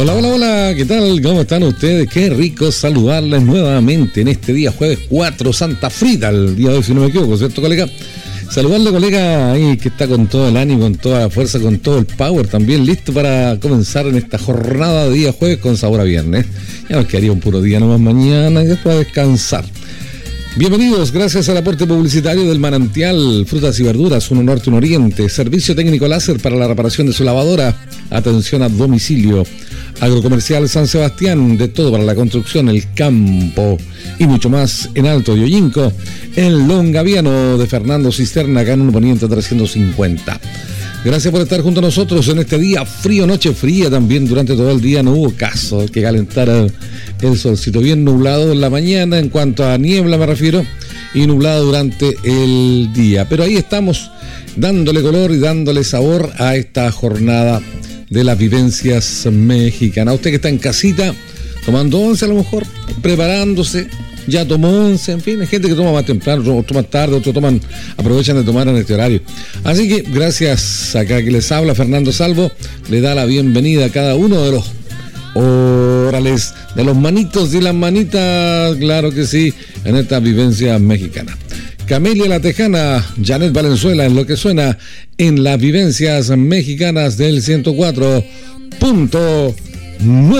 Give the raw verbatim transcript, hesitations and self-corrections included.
Hola, hola, hola, ¿qué tal? ¿Cómo están ustedes? Qué rico saludarles nuevamente en este día jueves cuatro, Santa Frida, el día de hoy, si no me equivoco, ¿cierto, colega? Saludarle, colega, ahí que está con todo el ánimo, con toda la fuerza, con todo el power, también listo para comenzar en esta jornada de día jueves con sabor a viernes. Ya nos quedaría un puro día nomás mañana y después a descansar. Bienvenidos, gracias al aporte publicitario del Manantial, frutas y verduras, uno norte, uno oriente, servicio técnico láser para la reparación de su lavadora, atención a domicilio, agrocomercial San Sebastián, de todo para la construcción, el campo y mucho más en Alto de Oyinco, el Longaviano de Fernando Cisterna, acá en un Poniente trescientos cincuenta. Gracias por estar junto a nosotros en este día frío, noche fría también. Durante todo el día no hubo caso que calentara el solcito, bien nublado en la mañana en cuanto a niebla me refiero, y nublado durante el día, pero ahí estamos dándole color y dándole sabor a esta jornada de las vivencias mexicanas. Usted que está en casita tomando once a lo mejor, preparándose, ya tomó once, en fin, hay gente que toma más temprano, otros toman tarde, otros toman, aprovechan de tomar en este horario. Así que gracias, acá que les habla Fernando Salvo, le da la bienvenida a cada uno de los órales, de los manitos y las manitas, claro que sí, en esta vivencia mexicana. Camelia La Tejana, Janet Valenzuela, en lo que suena en las vivencias mexicanas del ciento cuatro punto nueve.